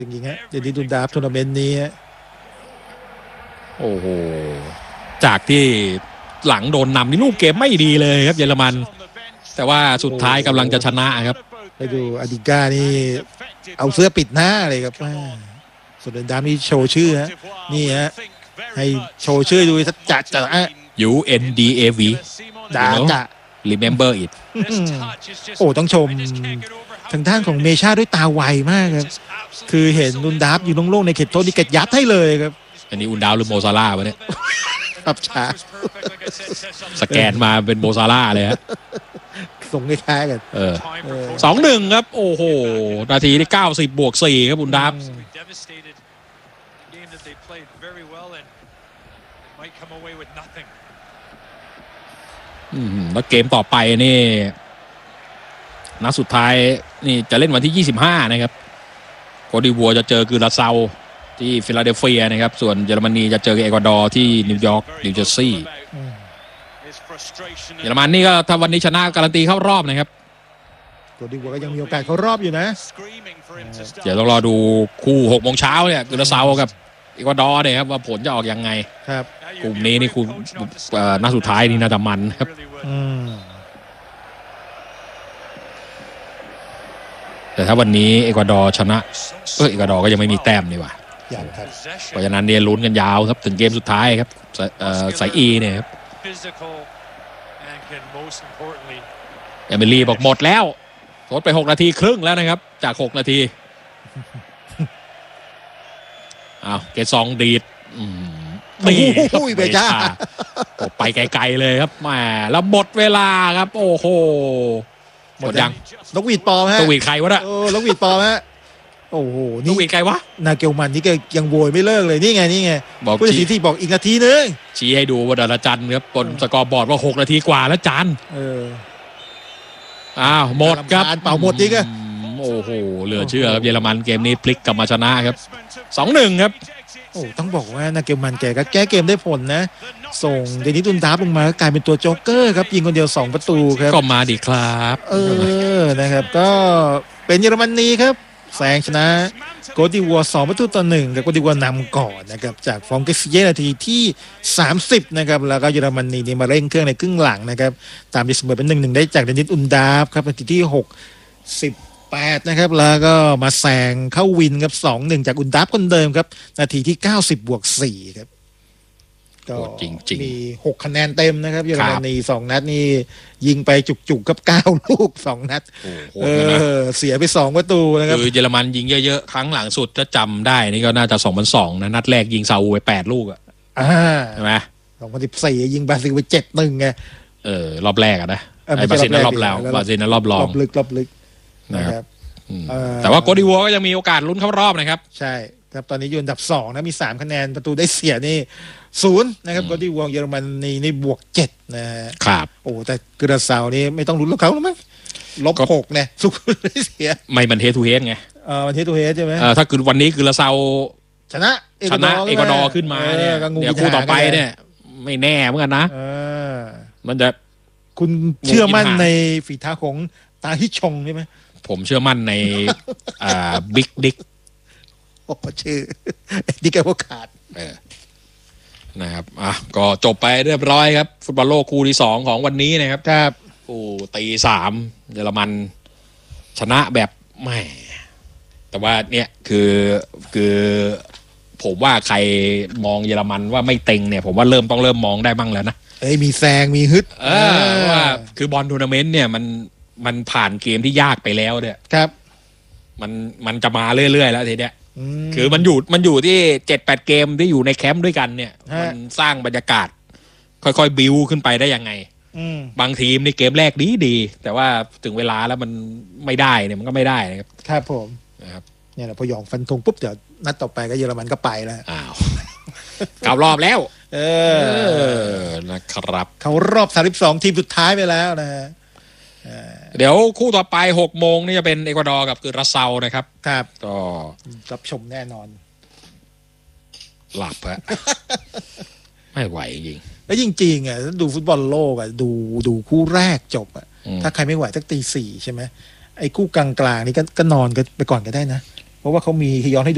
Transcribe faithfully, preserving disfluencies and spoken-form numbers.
จริงๆฮะเดนิส ดุนดาฟทัวร์นาเมนต์นี้โอ้โหจากที่หลังโดนนำนี่ลูกเกมไม่ดีเลยครับเยอรมันแต่ว่าสุดท้ายกำลังจะชนะครับไปดูอดิก้านี่เอาเสื้อปิดหน้าเลยครับส่วนดุนดาฟนี่โชว์ชื่อฮะนี่ฮะให้โชว์ชื่อดูสักจัดจัดอ่ะ U N D A V ดาจะ remember it โอ้ต้องชมทางด้านของเมชาด้วยตาไวมากครับคือเห็นดุนดาฟอยู่โล่งๆในเขตโทษนี่เก็บยัดให้เลยครับอันนี้อุนดาวหรือโมซาร่าวะเนี่ยครับช้าสแกนมาเป็นโมซาร่าเลยฮะส่งคล้ายๆกันเออสองหนึ่งครับโอ้โหนาทีที่เก้าสิบบวกสี่ครับอุนดาฟอืมแล้วเกมต่อไปนี่นัดสุดท้ายนี่จะเล่นวันที่ยี่สิบห้านะครับโคดิวัวจะเจอกือราเซาที่ฟิลาเดลเฟียนะครับส่วนเยอรมนีจะเจอกับเอกวาดอร์ที่นิวยอร์กนิวเจอร์ซีย์เยอรมันนี่ก็ถ้าวันนี้ชนะการันตีเข้ารอบนะครับโคดิวัวก็ยังมีโอกาสเข้ารอบอยู่นะเดี๋ยวต้องรอดูคู่หกโมงเช้าเนี่ยกือราเซากับเอกวาดอร์เนี่ยครับว่าผลจะออกยังไงครับกลุ่มนี้นี่คุณนัดสุดท้ายนี่น่าจะมันครับแต่ถ้าวันนี้เอกวาดอร์ชนะเออเอกวาดอร์ก็ยังไม่มีแต้มนี่หว่าเพราะฉะนั้นเนี่ยลุ้นกันยาวครับถึงเกมสุดท้ายครับสายอีเนี่ยครับเอมิลี่บอกหมดแล้วทดไปหกนาทีครึ่งแล้วนะครับจากหกนาทีอ้าวเกซองดีดตีครับเบจ้าไปไกลๆเลยครับแหมแล้วหมดเวลาครับโอ้โหหมดยังนกหวีดปอมฮะนกหวีดใครวะเนี่ยนกหวีดปอมฮะโอ้โหนกหวีดใครวะนาเกลมันนี่แกยังโวยไม่เลิกเลยนี่ไงนี่ไงบอกผู้ตัดสินที่บอกอีกนาทีนึงชี้ให้ดูว่าดาราจันครับบนสกอร์บอร์ดว่าหกนาทีกว่าแล้วจันเอออ้าวหมดครับเป่าหมดจริงอะโอ้โหเหลือเชื่อครับเยอรมันเกมนี้พลิกกลับมาชนะครับ สองหนึ่ง ครับโอ้ต้องบอกว่านาเกลมันแกก็แก้เกมได้ผลนะส่งเดนิส ดุนดาฟลงมากลายเป็นตัวโจ๊กเกอร์ครับยิงคนเดียวสองประตูครับก็มาดิครับเออนะครับก็เป็นเยอรมนีครับแซงชนะโคดิวัวสองประตูต่อหนึ่งกับโคดิวัวนำก่อนนะครับจากฟองเกสเย่นาทีที่สามสิบนะครับแล้วก็เยอรมนีนี่มาเร่งเครื่องในครึ่งหลังนะครับตามที่เสมอเป็น หนึ่งหนึ่ง ได้จากเดนิส ดุนดาฟครับนาทีที่หกสิบแปดนะครับแล้วก็มาแซงเข้าวินครับ สองหนึ่ง จากอุนดาฟคนเดิมครับนาทีที่เก้าสิบบวกสี่ครับก็มีหกคะแนนเต็มนะครับเยอรมนีสองนัดนี่ยิงไปจุกๆกับเก้าลูกสองนัดเออเสียไปสองประตูนะครับคือเยอรมันยิงเยอะๆครั้งหลังสุดถ้าจำได้นี่ก็น่าจะสองพันสองนะนัดแรกยิงซาอุไปแปดลูกอ่ะใช่ไหมสองพันสิบสี่ยิงบราซิลไปเจ็ดหนึ่งไงเออรอบแรกอ่ะนะไอ้บราซิลนั้นรอบแล้วบราซิลนั้นรอบรองรอบลึกรอบลึกนะครับแต่ว่าโคดิวัวก็ยังมีโอกาสลุ้นเข้ารอบนะครับใช่ครับตอนนี้อยู่อันดับสองนะมีสามคะแนนประตูได้เสียนี่ศูนย์นะครับโคดิวัวเยอรมนีนี่บวกเจ็ดนะครับโอ้แต่กระเซานี่ไม่ต้องลุ้นกับเขาหรือมั้งลบหกเนี่ยสุขได้เสียไม่มันเฮดทูเฮดไงเออมันเฮดทูเฮดใช่ไหมถ้าคือวันนี้กระเซาชนะชนะเอกวาดอร์ขึ้นมาเนี่ยเดี๋ยวคู่ต่อไปเนี่ยไม่แน่เหมือนกันนะมันจะคุณเชื่อมั่นในฝีเท้าของตาฮิชงใช่ไหมผมเชื่อมั่นในอ่าบิ๊กดิ๊กโอ้ชื่อดิ๊กแกว่าขาดนะครับอ่ะก็จบไปเรียบร้อยครับฟุตบอลโลกคู่ที่สองของวันนี้นะครับครับคู่ตีสามเยอรมันชนะแบบแหมแต่ว่าเนี่ยคือคือผมว่าใครมองเยอรมันว่าไม่เต็งเนี่ยผมว่าเริ่มต้องเริ่มมองได้บ้างแล้วนะเอ้ยมีแซงมีฮึดเออว่าคือบอลทัวร์นาเมนต์เนี่ยมันมันผ่านเกมที่ยากไปแล้วเนี่ยครับมันมันจะมาเรื่อยๆแล้วทีเนี้ยคือมันอยู่มันอยู่ที่เจ็ดแปดเกมที่อยู่ในแคมป์ด้วยกันเนี่ยมันสร้างบรรยากาศค่อยๆบิวขึ้นไปได้ยังไงบางทีมในเกมแรกดีดีแต่ว่าถึงเวลาแล้วมันไม่ได้เนี่ยมันก็ไม่ได้นะครับครับผมนะครับเนี่ยแหละพอหยองฟันธงปุ๊บเดี๋ยวนัดต่อไปก็เยอรมันก็ไปแล้วอ้าวเก้ารอบแล้วเออนะครับเขารอบสามสิบสองทีมสุดท้ายไปแล้วนะฮะเดี๋ยวคู่ต่อไปหกโมงนี่จะเป็นเอกวาดอร์กับกือราเซานะครับครับก็รับชมแน่นอนหลับฮะไม่ไหวจริงแล้วจริงๆอ่ะดูฟุตบอลโลกอ่ะดูดูคู่แรกจบอ่ะถ้าใครไม่ไหวสักตีสี่ใช่ไหมไอ้คู่กลางๆนี่ก็ก็นอนกันไปก่อนก็ได้นะเพราะว่าเขามีย้อนให้ดู